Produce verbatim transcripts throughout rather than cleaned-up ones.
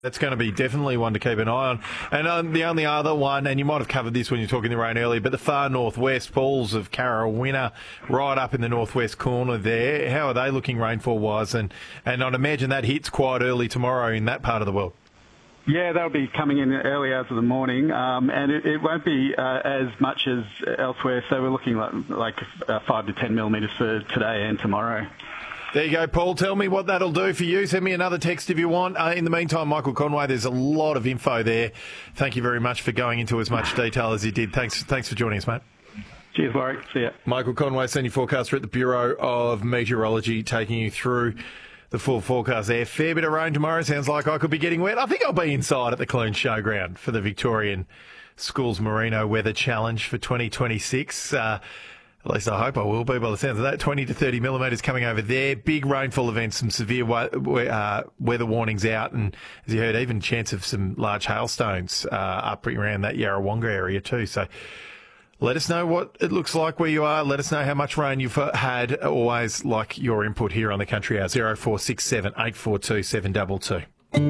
That's going to be definitely one to keep an eye on. And um, the only other one, and you might have covered this when you were talking the rain earlier, but the far northwest pools of Carrawinna, right up in the northwest corner there. How are they looking rainfall-wise? And, and I'd imagine that hits quite early tomorrow in that part of the world. Yeah, that'll be coming in the early hours of the morning, um, and it, it won't be uh, as much as elsewhere. So we're looking like, like uh, five to ten millimetres for today and tomorrow. There you go, Paul. Tell me what that'll do for you. Send me another text if you want. Uh, in the meantime, Michael Conway, there's a lot of info there. Thank you very much for going into as much detail as you did. Thanks, thanks for joining us, mate. Cheers, Laurie. See ya. Michael Conway, Senior Forecaster at the Bureau of Meteorology, taking you through the full forecast there. Fair bit of rain tomorrow. Sounds like I could be getting wet. I think I'll be inside at the Clune Showground for the Victorian Schools Merino Weather Challenge for twenty twenty-six. Uh, At least I hope I will be by the sounds of that. twenty to thirty millimetres coming over there. Big rainfall events, some severe uh, weather warnings out, and as you heard, even chance of some large hailstones uh, up around that Yarrawonga area too. So let us know what it looks like where you are. Let us know how much rain you've had. Always like your input here on the Country Hour. zero four six seven, eight four two, seven two two.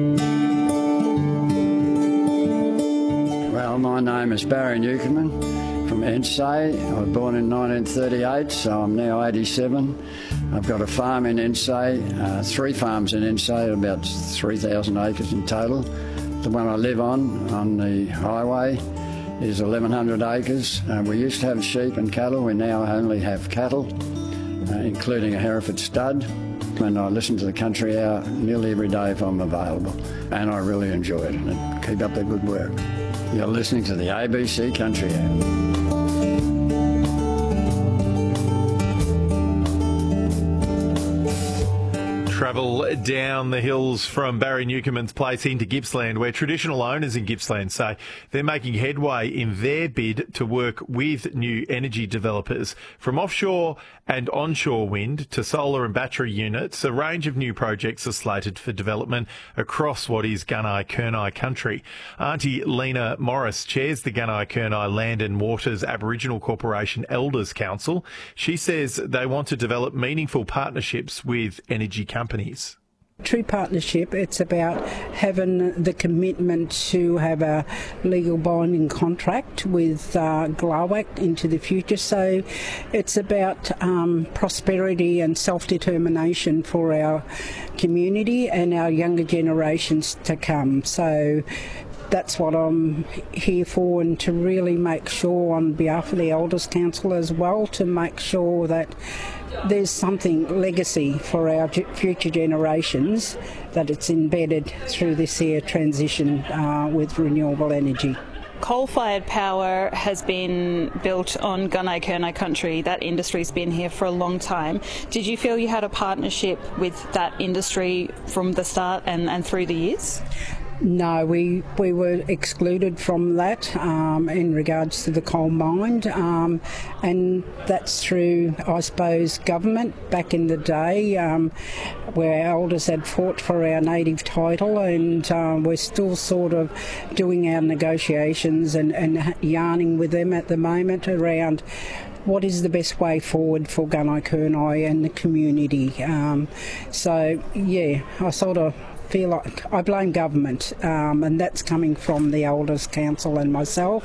Well, my name is Barry Newcomen from Ensay. I was born in nineteen thirty-eight, so I'm now eighty-seven. I've got a farm in Ensay, uh, three farms in Ensay, about three thousand acres in total. The one I live on, on the highway, is eleven hundred acres. Uh, we used to have sheep and cattle. We now only have cattle, uh, including a Hereford stud. And I listen to the Country Hour nearly every day if I'm available. And I really enjoy it. And keep up the good work. You're listening to the A B C Country Hour. Travel down the hills from Barry Newcomen's place into Gippsland, where traditional owners in Gippsland say they're making headway in their bid to work with new energy developers. From offshore and onshore wind to solar and battery units, a range of new projects are slated for development across what is Gunai-Kurnai country. Auntie Lena Morris chairs the Gunai-Kurnai Land and Waters Aboriginal Corporation Elders Council. She says they want to develop meaningful partnerships with energy companies. True partnership, it's about having the commitment to have a legal binding contract with uh, Glawak into the future. So it's about um, prosperity and self-determination for our community and our younger generations to come. So that's what I'm here for, and to really make sure on behalf of the Elders Council as well, to make sure that there's something legacy for our future generations, that it's embedded through this here transition uh, with renewable energy. Coal-fired power has been built on Gunai-Kurnai country. That industry's been here for a long time. Did you feel you had a partnership with that industry from the start and, and through the years? No, we we were excluded from that um, in regards to the coal mine, um, and that's through, I suppose, government back in the day, um, where our elders had fought for our native title, and uh, we're still sort of doing our negotiations and, and yarning with them at the moment around what is the best way forward for Gunai-Kurnai and the community. Um, so, yeah, I sort of feel like I blame government, um, and that's coming from the Elders Council and myself,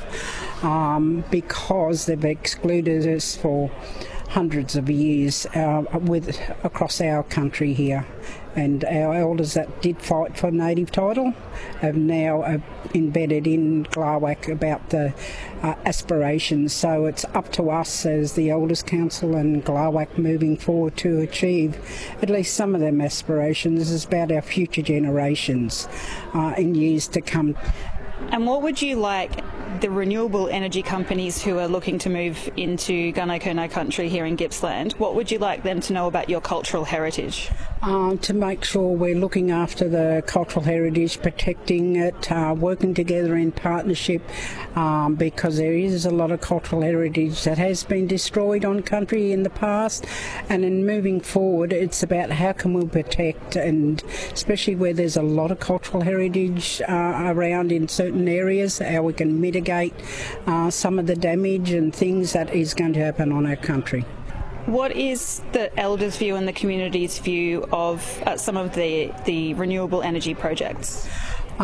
um, because they've excluded us for hundreds of years uh, with across our country here. And our elders that did fight for native title have now uh, embedded in Glawak about the uh, aspirations. So it's up to us as the Elders Council and Glawak moving forward to achieve at least some of them aspirations. It's about our future generations uh, in years to come. And what would you like the renewable energy companies who are looking to move into Gunai-Kurnai country here in Gippsland, what would you like them to know about your cultural heritage? Uh, to make sure we're looking after the cultural heritage, protecting it, uh, working together in partnership, um, because there is a lot of cultural heritage that has been destroyed on country in the past, and in moving forward it's about how can we protect, and especially where there's a lot of cultural heritage uh, around in certain areas, how we can mitigate uh, some of the damage and things that is going to happen on our country. What is the elders' view and the community's view of uh, some of the, the renewable energy projects?